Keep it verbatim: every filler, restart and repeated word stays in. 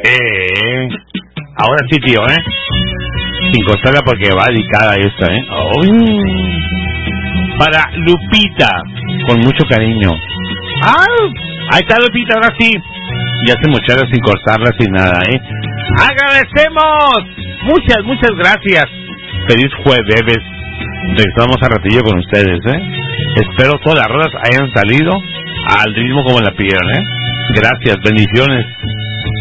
Eh, ahora sí, tío, ¿eh? Sin cortarla porque va dedicada a esta, ¿eh? Oh. Para Lupita, con mucho cariño. ¡Ah! Ahí está Lupita, ahora sí. Ya se mocharon sin cortarla, sin nada, ¿eh? ¡Agradecemos! Muchas, muchas gracias. Feliz jueves. Regresamos a ratillo con ustedes, ¿eh? Espero todas las rodas hayan salido al ritmo como la pidieron, ¿eh? Gracias, bendiciones.